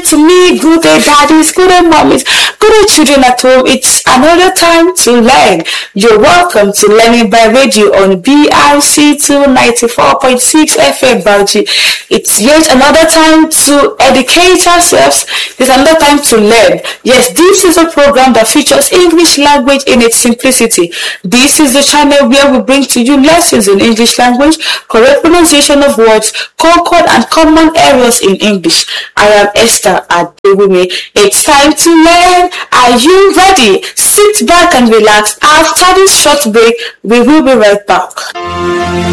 to me. Good day, daddies. Good day, mommies. Good day, children at home. It's another time to learn. You're welcome to Learning by Radio on BRC 294.6 FM Bauchi. It's yet another time to educate ourselves. It's another time to learn. Yes, this is a program that features English language in its simplicity. This is the channel where we bring to you lessons in English language, correct pronunciation of words, concord and common errors in English. I am Esther Adewumi. It's time to learn. Are you ready? Sit back and relax. After this short break, we will be right back.